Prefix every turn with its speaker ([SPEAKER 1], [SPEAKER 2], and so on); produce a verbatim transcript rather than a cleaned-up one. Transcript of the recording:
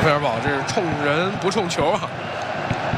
[SPEAKER 1] 贝尔堡这是冲人不冲球啊！